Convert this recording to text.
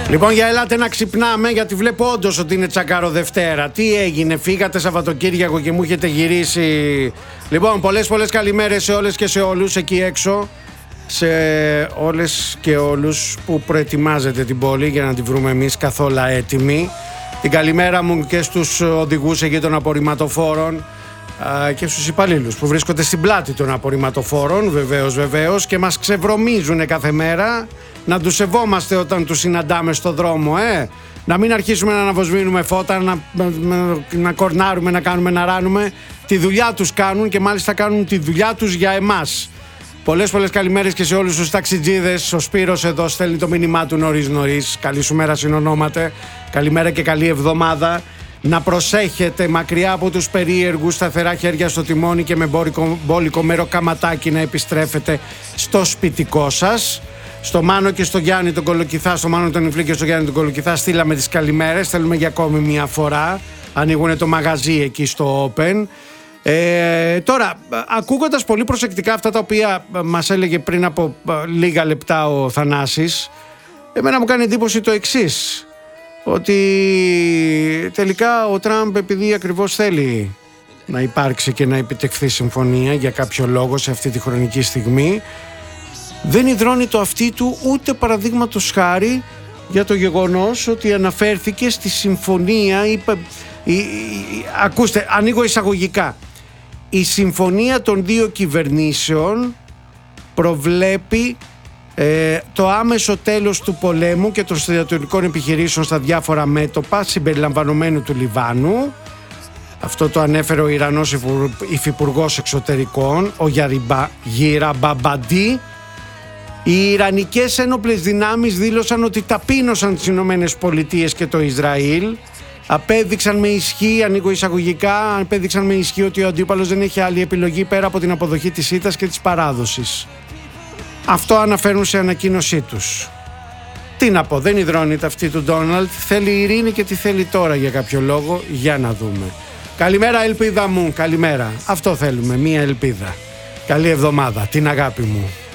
Λοιπόν, για ελάτε να ξυπνάμε, γιατί βλέπω όντως ότι είναι τσακάρο Δευτέρα. Τι έγινε, φύγατε Σαββατοκύριακο και μου έχετε γυρίσει? Λοιπόν, πολλές καλημέρες σε όλες και σε όλους εκεί έξω. Σε όλες και όλους που προετοιμάζετε την πόλη για να τη βρούμε εμείς καθόλου έτοιμη. Την καλημέρα μου και στους οδηγούς εκεί των απορριμματοφόρων και στους υπαλλήλους που βρίσκονται στην πλάτη των απορριμματοφόρων, βεβαίως, και μας ξεβρωμίζουν κάθε μέρα. Να τους σεβόμαστε όταν τους συναντάμε στο δρόμο, να μην αρχίσουμε να αναβοσβήνουμε φώτα, να κορνάρουμε, να κάνουμε, να ράνουμε. Τη δουλειά τους κάνουν και μάλιστα κάνουν τη δουλειά τους για εμάς. Πολλές καλημέρες και σε όλους τους ταξιτζίδες. Ο Σπύρος εδώ στέλνει το μήνυμά του νωρίς. Καλή σου μέρα συνονόματε. Καλημέρα και καλή εβδομάδα. Να μακριά από τους περίεργους, σταθερά χέρια στο τιμόνι και με μπόλικο μεροκαματάκι να επιστρέφετε στο σπιτικό σας. Στο Μάνο και στο Γιάννη τον Κολοκυθά, στο Μάνο τον Ιφλή και στο Γιάννη τον Κολοκυθά στείλαμε τις καλημέρες. Θέλουμε για ακόμη μια φορά. Ανοίγουν το μαγαζί εκεί στο Open. Τώρα, ακούγοντας πολύ προσεκτικά αυτά τα οποία μας έλεγε πριν από λίγα λεπτά ο Θανάσης, εμένα μου κάνει εντύπωση το εξής, ότι τελικά ο Τραμπ, επειδή ακριβώς θέλει να υπάρξει και να επιτευχθεί συμφωνία για κάποιο λόγο σε αυτή τη χρονική στιγμή, δεν ιδρώνει το αυτί του ούτε παραδείγματος χάρη για το γεγονός ότι αναφέρθηκε στη συμφωνία, ακούστε, ανοίγω εισαγωγικά. Η συμφωνία των δύο κυβερνήσεων προβλέπει το άμεσο τέλος του πολέμου και των στρατιωτικών επιχειρήσεων στα διάφορα μέτωπα συμπεριλαμβανομένου του Λιβάνου. Αυτό το ανέφερε ο Ιρανός υφυπουργός εξωτερικών, ο Γυραμπαμπαντή. Οι Ιρανικές ένοπλες δυνάμεις δήλωσαν ότι ταπείνωσαν τις Ηνωμένες Πολιτείες και το Ισραήλ. Απέδειξαν με ισχύ, ανοίγω εισαγωγικά, ότι ο αντίπαλος δεν έχει άλλη επιλογή πέρα από την αποδοχή της ήττας και της παράδοσης. Αυτό αναφέρουν σε ανακοίνωσή τους. Τι να πω, δεν ιδρώνεται αυτή του Ντόναλντ. Θέλει ειρήνη και τι θέλει τώρα για κάποιο λόγο. Για να δούμε. Καλημέρα ελπίδα μου, καλημέρα. Αυτό θέλουμε, μία ελπίδα. Καλή εβδομάδα, την αγάπη μου.